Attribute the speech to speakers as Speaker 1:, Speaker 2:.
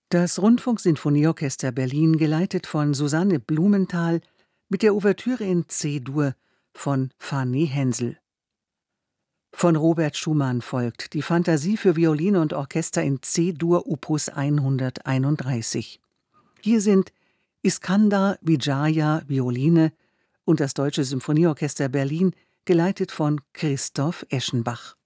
Speaker 1: Das Rundfunksinfonieorchester Berlin, geleitet von Susanne Blumenthal, mit der Ouvertüre in C-Dur von Fanny Hensel. Von Robert Schumann folgt die Fantasie für Violine und Orchester in C-Dur Opus 131. Hier sind Iskandar Wijaya Violine und das Deutsche Symphonieorchester Berlin, geleitet von Christoph Eschenbach.